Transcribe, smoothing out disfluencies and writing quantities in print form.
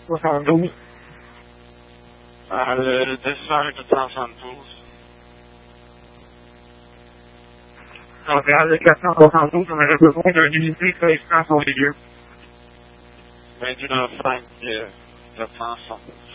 72. Le décembre de 312. Donc, avec 472, on aurait besoin d'une unité 16 sur les lieux. 29,5 de 300.